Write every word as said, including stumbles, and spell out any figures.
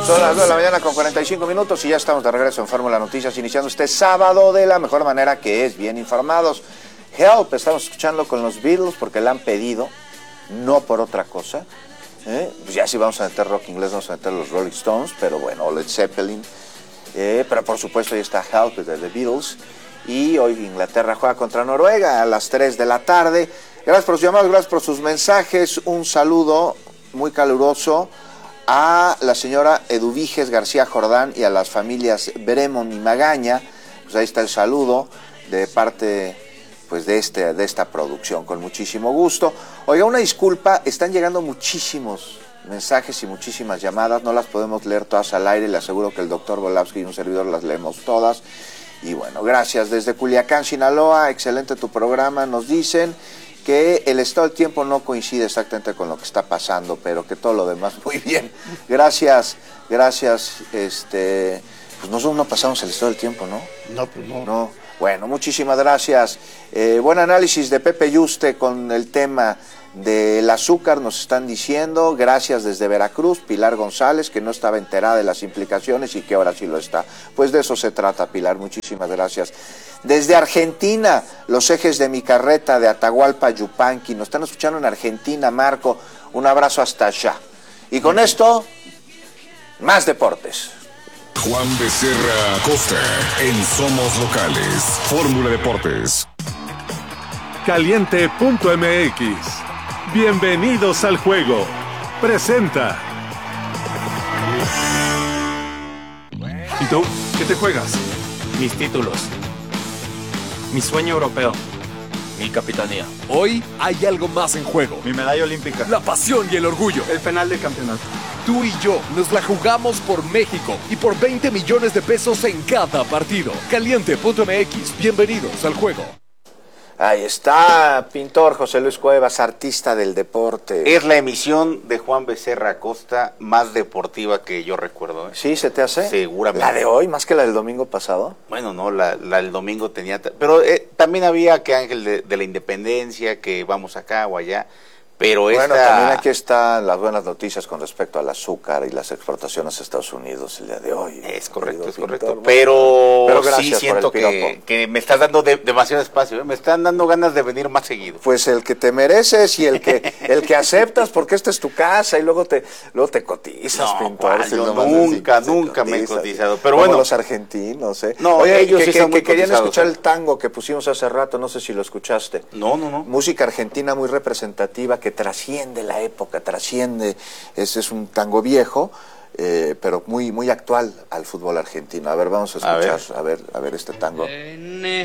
Son las dos de la mañana con cuarenta y cinco minutos y ya estamos de regreso en Fórmula Noticias, iniciando este sábado de la mejor manera, que es bien informados. Help, estamos escuchando con los Beatles porque la han pedido, no por otra cosa. ¿Eh? Pues ya si vamos a meter rock inglés, vamos a meter los Rolling Stones, pero bueno, Led Zeppelin. Eh, pero por supuesto ahí está Help de The Beatles. Y hoy Inglaterra juega contra Noruega a las tres de la tarde. Gracias por sus llamados, gracias por sus mensajes. Un saludo muy caluroso a la señora Eduviges García Jordán y a las familias Bremon y Magaña. Pues ahí está el saludo de parte pues de este de esta producción, con muchísimo gusto. Oiga, una disculpa, están llegando muchísimos mensajes y muchísimas llamadas, no las podemos leer todas al aire, le aseguro que el doctor Volavsky y un servidor las leemos todas. Y bueno, gracias. Desde Culiacán, Sinaloa, excelente tu programa, nos dicen que el estado del tiempo no coincide exactamente con lo que está pasando, pero que todo lo demás muy bien. Gracias, gracias. Este, pues nosotros no pasamos el estado del tiempo, ¿no? No, pues no. No. Bueno, muchísimas gracias. Eh, buen análisis de Pepe Yuste con el tema del azúcar, nos están diciendo. Gracias desde Veracruz, Pilar González, que no estaba enterada de las implicaciones y que ahora sí lo está. Pues de eso se trata, Pilar, muchísimas gracias. Desde Argentina, los ejes de mi carreta de Atahualpa Yupanqui, nos están escuchando en Argentina, Marco, un abrazo hasta allá. Y con esto, más deportes. Juan Becerra Acosta en Somos Locales, Fórmula Deportes. Caliente punto M X. Bienvenidos al juego. Presenta. ¿Y tú? ¿Qué te juegas? Mis títulos. Mi sueño europeo. Mi capitanía. Hoy hay algo más en juego. Mi medalla olímpica. La pasión y el orgullo. El penal de campeonato. Tú y yo nos la jugamos por México y por veinte millones de pesos en cada partido. Caliente punto M X. Bienvenidos al juego. Ahí está, pintor José Luis Cuevas, artista del deporte. Es la emisión de Juan Becerra Acosta más deportiva que yo recuerdo, ¿eh? ¿Sí se te hace? Seguramente. ¿La de hoy más que la del domingo pasado? Bueno, no, la, la del domingo tenía... Pero eh, también había que Ángel de, de la Independencia, que vamos acá o allá, pero bueno, esta... también aquí están las buenas noticias con respecto al azúcar y las exportaciones a Estados Unidos el día de hoy. Es correcto, es pintor. correcto, pero, pero sí siento que, que me estás dando de, demasiado espacio, ¿eh? Me están dando ganas de venir más seguido. Pues el que te mereces y el que el que aceptas, porque esta es tu casa y luego te luego te cotizas, no, pintor. ¿cuál? Si Yo nomás nunca, así, nunca te me he cotizas, cotizado, pero como bueno. los argentinos, ¿eh? No, oye, ellos que, sí que, son muy que querían cotizados, escuchar ¿eh? el tango que pusimos hace rato, no sé si lo escuchaste. No, no, no. Música argentina muy representativa que trasciende la época, trasciende, ese es un tango viejo, eh, pero muy muy actual al fútbol argentino. A ver, vamos a escuchar, a ver, a ver, a ver este tango.